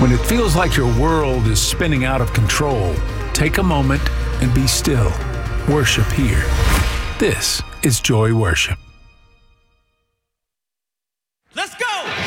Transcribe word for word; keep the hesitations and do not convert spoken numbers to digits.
When it feels like your world is spinning out of control, take a moment and be still. Worship here. This is Joy Worship. Let's go!